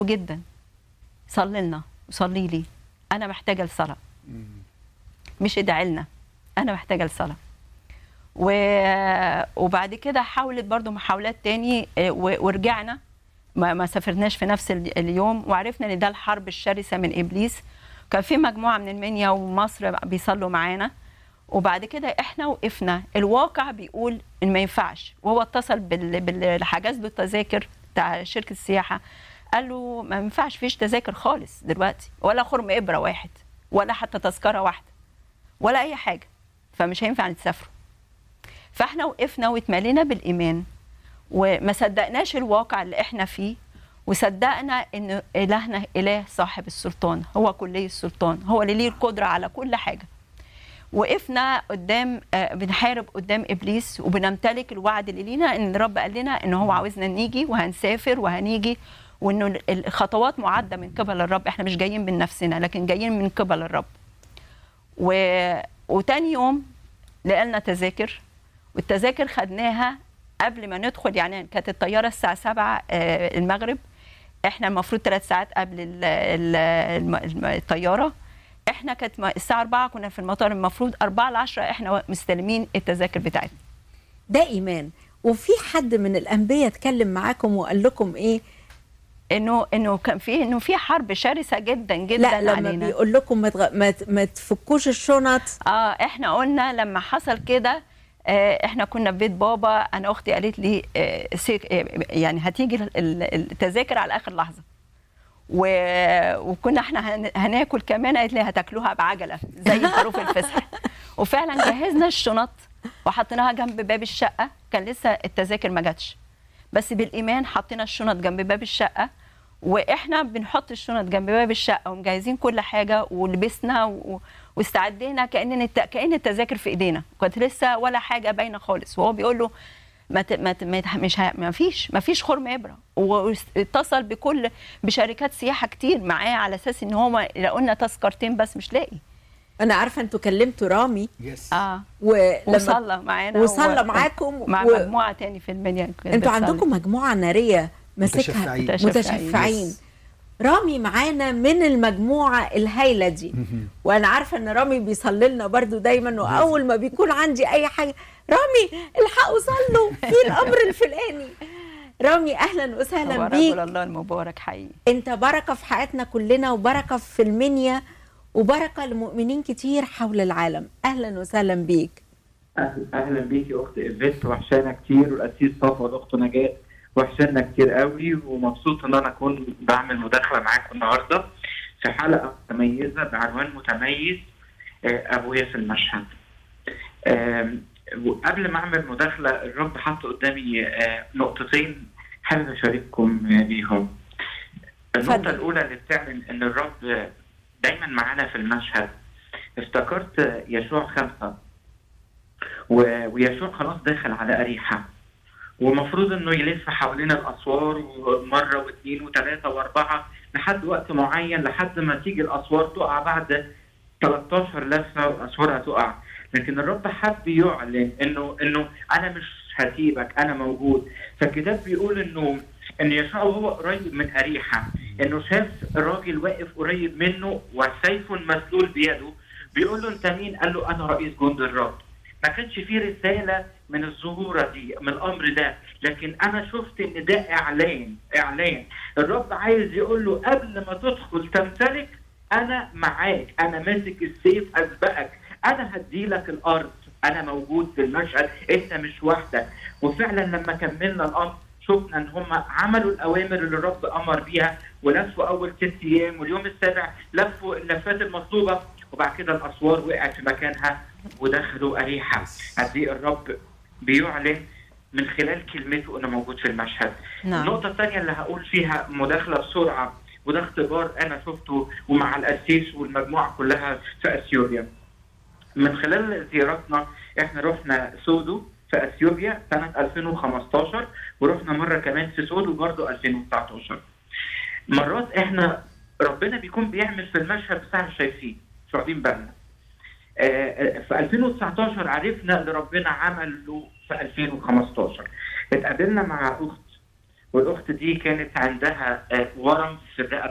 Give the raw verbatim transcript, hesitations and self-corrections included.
جدا صلي لنا وصلي لي، انا محتاجه لصلاه، مش ادعي لنا، انا محتاجه لصلاه. و... وبعد كده حاولت برضو محاولات تاني و... ورجعنا، ما... ما سافرناش في نفس اليوم، وعرفنا ان ده الحرب الشرسه من ابليس. كان في مجموعه من المنيا ومصر بيصلوا معانا، وبعد كده احنا وقفنا. الواقع بيقول ان ما ينفعش، وهو اتصل بال... بال... حجز له التذاكر بتاع شركه السياحه، قال له ما ينفعش، فيش تذاكر خالص دلوقتي، ولا خرم ابره واحد، ولا حتى تذكره واحده، ولا اي حاجه، فمش هينفع نسافروا. فاحنا وقفنا واتملينا بالايمان، وما صدقناش الواقع اللي احنا فيه، وصدقنا ان الهنا اله صاحب السلطان، هو كلي السلطان، هو اللي ليه القدره على كل حاجه. وقفنا قدام، بنحارب قدام ابليس، وبنمتلك الوعد اللي لينا ان الرب قال لنا ان هو عاوزنا نيجي وهنسافر وهنيجي، وانه الخطوات معده من قبل الرب، احنا مش جايين من نفسنا لكن جايين من قبل الرب. و... وتاني يوم لقينا تذاكر، والتذاكر خدناها قبل ما ندخل، يعني كانت الطياره الساعه سبعة المغرب، احنا المفروض ثلاث ساعات قبل ال ال الطياره، احنا كانت الساعه أربعة كنا في المطار، المفروض أربعة لعشرة احنا مستلمين التذاكر بتاعتنا. ده ايمان. وفي حد من الانبياء اتكلم معاكم وقال لكم ايه؟ انه انه كان في انه في حرب شرسه جدا جدا لا لما علينا. بيقول لكم ما, تغ... ما, ت... ما تفكوش الشنط. اه احنا قلنا لما حصل كده، آه احنا كنا في بيت بابا، انا اختي قالت لي آه سيك آه يعني هتيجي التذاكر على اخر لحظه، و... وكنا احنا هن... هناكل كمان، قالت لي هتاكلوها بعجله زي خروف الفسح. وفعلا جهزنا الشنط وحطيناها جنب باب الشقه، كان لسه التذاكر ما جاتش، بس بالايمان حطينا الشنط جنب باب الشقه، واحنا بنحط الشنط جنب باب الشقه ومجهزين كل حاجه، ولبسنا و... واستعدينا كأن الت... كأن التذاكر في ايدينا، كانت لسه ولا حاجه باينه خالص. وهو بيقول له ما ت... ما, ت... ما مش ه... ما فيش ما فيش خرم ابره، واتصل بكل بشركات سياحه كتير معاه على اساس ان هو لو قلنا تذكرتين بس مش لاقي. انا عارفه انتوا كلمتوا رامي يس. اه ولما وصلى معانا وصلى معاكم مع و... مجموعه تاني في المنيا. انتوا عندكم مجموعه ناريه ماسكها، متشفعين. متشفعين. رامي معانا من المجموعه الهايله دي، وانا عارفه ان رامي بيصلي لنا برضو دايما، واول ما بيكون عندي اي حاجه رامي الحقوا صلوا في الامر الفلاني. رامي اهلا وسهلا بيك. رجل الله المبارك حقيقي، انت بركه في حياتنا كلنا، وبركه في المنيا، وبركه لمؤمنين كتير حول العالم. اهلا وسهلا بيك. اهلا بيك يا اخت ايفيت، وحشانا كتير، والاسيس صفا والاخت نجاة وحشانا كتير قوي، ومبسوط ان انا اكون بعمل مداخله معاكم النهارده في حلقه متميزه بعنوان متميز، ابويا في المشهد. وقبل ما اعمل مداخله، الرب حط قدامي نقطتين حابب اشارككم بيهم. النقطه الاولى اللي بتعمل ان الرب دايما معانا في المشهد، افتكرت يشوع خمسة، ويشوع خلاص داخل على أريحة، ومفروض انه يلف حوالين الاسوار مرة واثنين وثلاثة واربعة لحد وقت معين، لحد ما تيجي الاسوار تقع بعد ثلاثة عشر لفة والاسوار هتقع. لكن الرب حب يعلن انه انه انا مش هسيبك، انا موجود. فالكتاب بيقول انه ان يشوع وهو قريب من أريحة، انه شاف راجل واقف قريب منه وسيف مسلول بيده، بيقول له انت مين؟ قال له انا رئيس جند الرب. ما كانش فيه رسالة من الظهورة دي، من الأمر ده، لكن أنا شفت إن ده إعلان إعلان الرب عايز يقول له قبل ما تدخل تمتلك أنا معاك، أنا ماسك السيف أسبقك، أنا هديلك الأرض، أنا موجود في المشهد، أنت مش وحدك. وفعلا لما كملنا الأمر شفنا إن هم عملوا الأوامر اللي الرب أمر بيها، ولفوا أول ست أيام، واليوم السابع لفوا اللفات المطلوبة، وبعد كده الأسوار وقعت في مكانها ودخلوا أريحة. قد ايه الرب بيعلن من خلال كلمته انه موجود في المشهد. نعم. النقطة الثانية اللي هقول فيها مداخلة بسرعة، وده اختبار انا شفته ومع القسيس والمجموعة كلها في اثيوبيا. من خلال زيارتنا احنا رحنا سودو في اثيوبيا سنة ألفين وخمستاشر، ورحنا مرة كمان في سودو برضو ألفين وتسعتاشر. مرات احنا ربنا بيكون بيعمل في المشهد بس احنا شايفين مش واخدين بالنا. في ألفين وتسعتاشر عرفنا اللي ربنا عمله في ألفين وخمستاشر. اتقابلنا مع اخت والاخت دي كانت عندها آه، ورم في الرئه